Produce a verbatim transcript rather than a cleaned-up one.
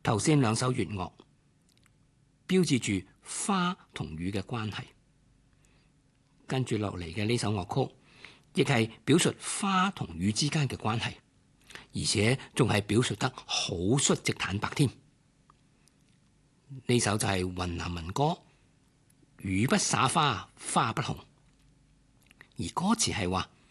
頭先兩首粵樂標誌住花同雨嘅關係，跟住落嚟嘅呢首樂曲，亦係表述花同雨之間嘅關係，而且仲係表述得好率直坦白添。呢首就係雲南民歌《雨不灑花花不紅》，而歌詞係話：